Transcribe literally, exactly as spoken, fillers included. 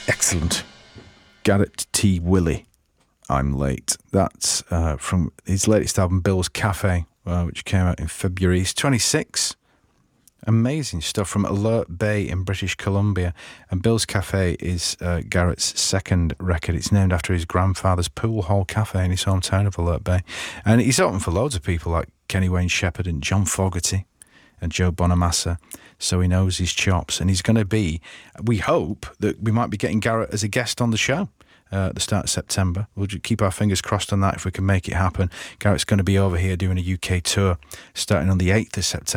Excellent. Garrett T. Willie, I'm Late. That's uh, from his latest album, Bill's Cafe, uh, which came out in February. He's twenty-six. Amazing stuff from Alert Bay in British Columbia. And Bill's Cafe is uh, Garrett's second record. It's named after his grandfather's pool hall cafe in his hometown of Alert Bay. And he's open for loads of people like Kenny Wayne Shepherd and John Fogerty and Joe Bonamassa. So he knows his chops. And he's going to be, we hope that we might be getting Garrett as a guest on the show. Uh, at the start of September. We'll just keep our fingers crossed on that if we can make it happen. Garrett's going to be over here doing a U K tour starting on the eighth of September.